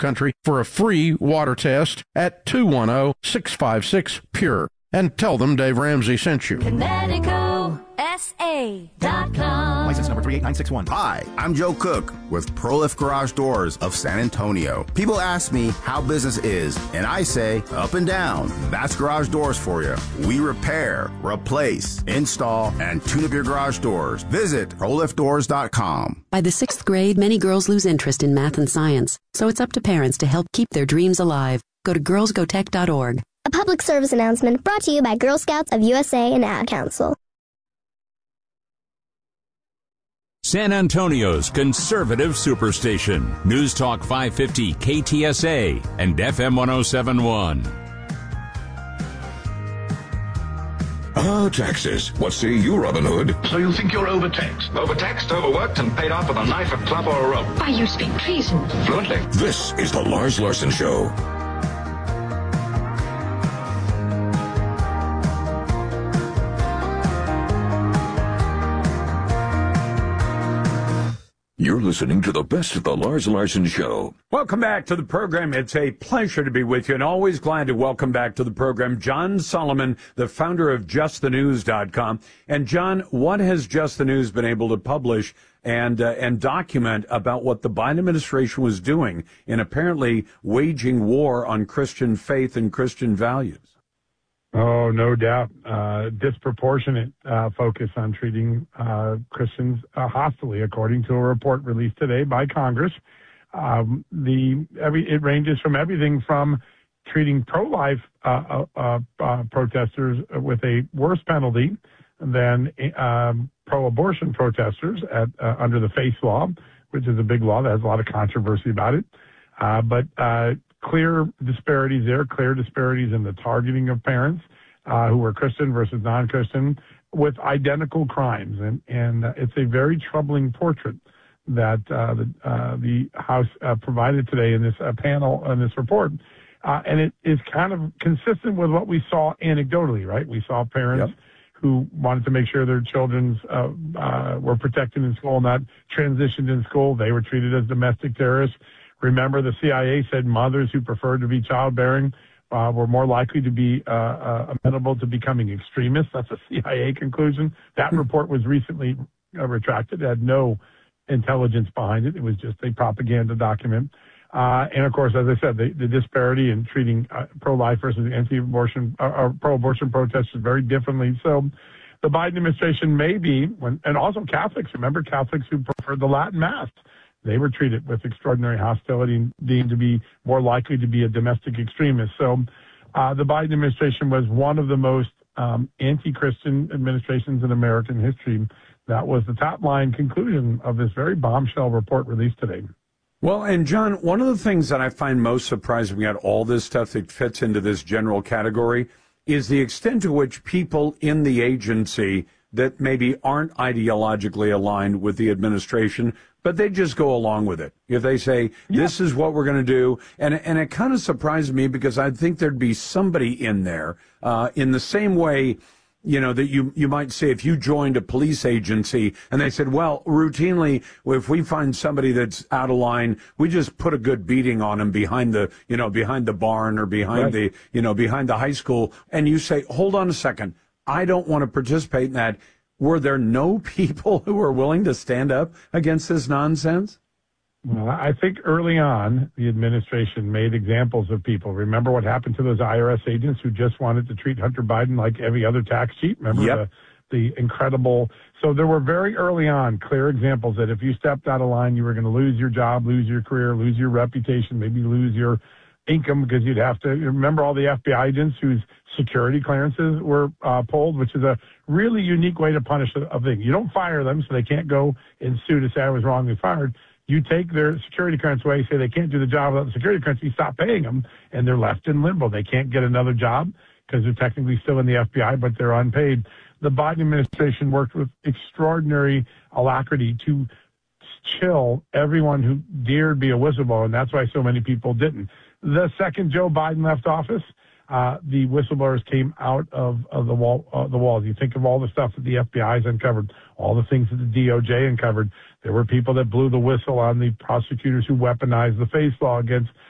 country for a free water test at 210-656-PURE. And tell them Dave Ramsey sent you. ConnecticutSA.com. License number 38961. Hi, I'm Joe Cook with ProLift Garage Doors of San Antonio. People ask me how business is, and I say up and down. That's garage doors for you. We repair, replace, install, and tune up your garage doors. Visit ProLiftDoors.com. By the 6th grade, many girls lose interest in math and science, so it's up to parents to help keep their dreams alive. Go to girlsgotech.org. A public service announcement brought to you by Girl Scouts of USA and Ad Council. San Antonio's conservative superstation. News Talk 550 KTSA and FM 1071. Taxes. What say you, Robin Hood? So you think you're overtaxed? Overtaxed, overworked, and paid off with a knife, a club, or a rope. Why, you speak treason. Fluently. This is the Lars Larson Show. You're listening to the best of the Lars Larson Show. Welcome back to the program. It's a pleasure to be with you, and always glad to welcome back to the program John Solomon, the founder of JustTheNews.com. And John, what has Just the News been able to publish and document about what the Biden administration was doing in apparently waging war on Christian faith and Christian values? Oh, no doubt. Disproportionate focus on treating Christians hostilely, according to a report released today by Congress. It ranges from everything from treating pro-life protesters with a worse penalty than pro-abortion protesters under the FACE law, which is a big law that has a lot of controversy about it. But clear disparities there, clear disparities in the targeting of parents who are Christian versus non-Christian with identical crimes. And it's a very troubling portrait that the House provided today in this panel, in this report. And it is kind of consistent with what we saw anecdotally, right? We saw parents who wanted to make sure their children were protected in school, not transitioned in school. They were treated as domestic terrorists. Remember, the CIA said mothers who preferred to be childbearing were more likely to be amenable to becoming extremists. That's a CIA conclusion. That report was recently retracted. It had no intelligence behind it. It was just a propaganda document. And, of course, as I said, the disparity in treating pro-life versus anti-abortion or pro-abortion protesters very differently. So the Biden administration may be, and also Catholics, remember Catholics who preferred the Latin Mass. They were treated with extraordinary hostility and deemed to be more likely to be a domestic extremist. So the Biden administration was one of the most anti-Christian administrations in American history. That was the top line conclusion of this very bombshell report released today. Well, and John, one of the things that I find most surprising about all this stuff that fits into this general category is the extent to which people in the agency that maybe aren't ideologically aligned with the administration, but they just go along with it. If they say, this is what we're going to do, and it kind of surprised me because I think there'd be somebody in there in the same way, you know, that you might say if you joined a police agency and they said, well, routinely, if we find somebody that's out of line, we just put a good beating on them behind the barn or behind behind the high school. And you say, hold on a second, I don't want to participate in that. Were there no people who were willing to stand up against this nonsense? Well, I think early on, the administration made examples of people. Remember what happened to those IRS agents who just wanted to treat Hunter Biden like every other tax cheat? Remember the incredible. So there were very early on clear examples that if you stepped out of line, you were going to lose your job, lose your career, lose your reputation, maybe lose your income because you'd have to remember all the FBI agents whose security clearances were pulled, which is a really unique way to punish a thing. You don't fire them so they can't go and sue to say I was wrongly fired. You take their security clearance away, say they can't do the job without the security clearance, you stop paying them, and they're left in limbo. They can't get another job because they're technically still in the FBI, but they're unpaid. The Biden administration worked with extraordinary alacrity to chill everyone who dared be a whistleblower, and that's why so many people didn't. The second Joe Biden left office, the whistleblowers came out of the walls. You think of all the stuff that the FBI has uncovered, all the things that the DOJ uncovered. There were people that blew the whistle on the prosecutors who weaponized the FACE law against